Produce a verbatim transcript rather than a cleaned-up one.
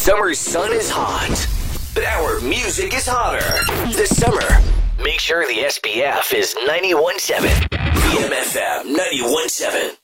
summer sun is hot, but our music is hotter. This summer, make sure the S P F is ninety-one point seven. V M F M ninety-one point seven.